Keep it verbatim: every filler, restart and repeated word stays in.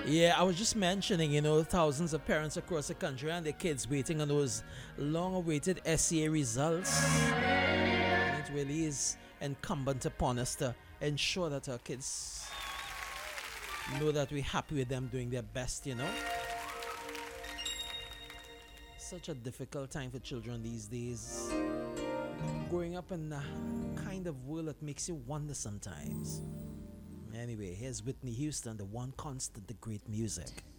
Yeah, I was just mentioning, you know, thousands of parents across the country and their kids waiting on those long awaited S C A results. And it really is incumbent upon us to ensure that our kids know that we're happy with them doing their best, you know. Such a difficult time for children these days. Growing up in a kind of world that makes you wonder sometimes. Anyway, here's Whitney Houston, the one constant, the great music.